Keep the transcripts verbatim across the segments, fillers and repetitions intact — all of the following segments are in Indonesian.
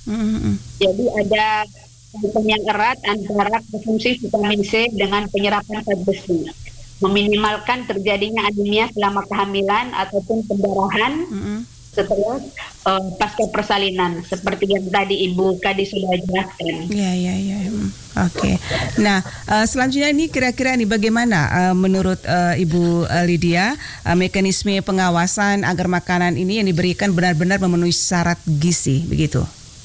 Mm-mm. Jadi ada kaitan yang erat antara konsumsi vitamin C dengan penyerapan zat besi, meminimalkan terjadinya anemia selama kehamilan ataupun pendarahan Mm-mm. setelah uh, pasca persalinan, seperti yang tadi Ibu Kadi sudah jelaskan. Ya, ya, ya. Hmm. Oke. Okay. Nah, uh, selanjutnya ini kira-kira nih bagaimana uh, menurut uh, Ibu uh, Lydia uh, mekanisme pengawasan agar makanan ini yang diberikan benar-benar memenuhi syarat gizi, begitu?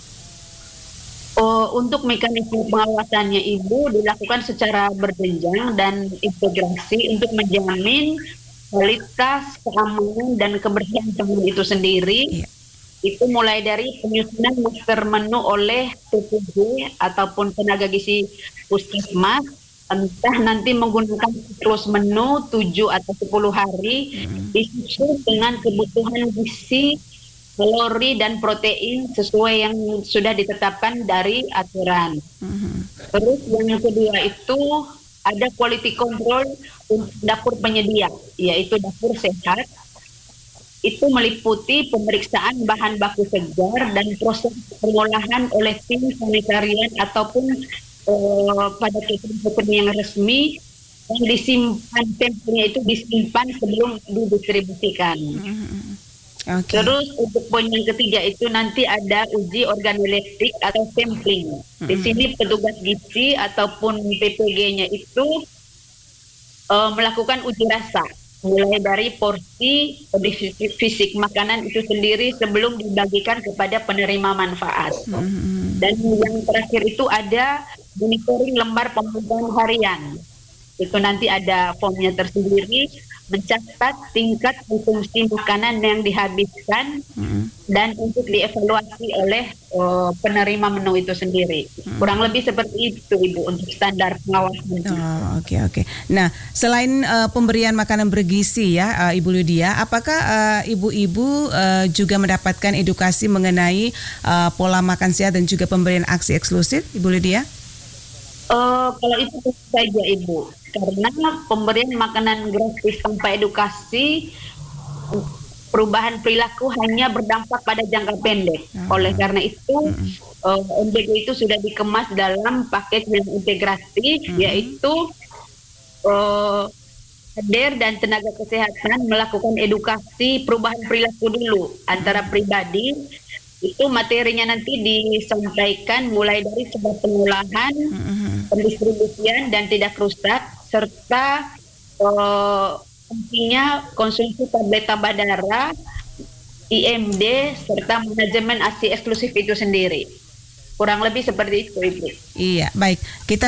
Oh, untuk mekanisme pengawasannya Ibu dilakukan secara berjenjang dan integrasi untuk menjamin kualitas, keamanan, dan kebersihan pangan itu sendiri. Iya. Itu mulai dari penyusunan master menu oleh P P G ataupun tenaga gizi puskesmas, entah nanti menggunakan siklus menu tujuh atau sepuluh hari, Mm-hmm. disusun dengan kebutuhan gizi, kalori, dan protein sesuai yang sudah ditetapkan dari aturan. Mm-hmm. Terus yang kedua itu ada quality control untuk dapur penyedia, yaitu dapur sehat. Itu meliputi pemeriksaan bahan baku segar dan proses pengolahan oleh tim sanitarian ataupun uh, pada catering-catering yang resmi yang disimpan, sampelnya itu disimpan sebelum didistribusikan. Mm-hmm. Okay. Terus untuk poin yang ketiga itu nanti ada uji organoleptik atau sampling. Mm-hmm. Di sini petugas gizi ataupun P P G-nya itu uh, melakukan uji rasa, mulai dari porsi, kondisi fisik makanan itu sendiri sebelum dibagikan kepada penerima manfaat. Mm-hmm. Dan yang terakhir itu ada monitoring lembar pemantauan harian. Itu nanti ada formnya tersendiri, mencatat tingkat konsumsi makanan yang dihabiskan, mm-hmm. dan untuk dievaluasi oleh uh, penerima menu itu sendiri. Mm-hmm. Kurang lebih seperti itu Ibu untuk standar pengawasan. Oh, oke okay, oke. Okay. Nah, selain uh, pemberian makanan bergizi ya, uh, Ibu Lydia, apakah uh, ibu-ibu uh, juga mendapatkan edukasi mengenai uh, pola makan sehat dan juga pemberian aksi eksklusif, Ibu Lydia? Uh, kalau itu tentu saja Ibu, karena pemberian makanan gratis tanpa edukasi, perubahan perilaku hanya berdampak pada jangka pendek. Oh. Oleh karena itu, mm-hmm. uh, M B G itu sudah dikemas dalam paket yang integratif, mm-hmm. yaitu uh, hadir dan tenaga kesehatan melakukan edukasi perubahan perilaku dulu antara pribadi. Itu materinya nanti disampaikan mulai dari sebab pengolahan, mm-hmm. pendistribusian dan tidak rusak, serta uh, pentingnya konsumsi tablet tambah darah, I M D, serta manajemen A S I eksklusif itu sendiri. Kurang lebih seperti itu, Ibu. Iya, baik. Kita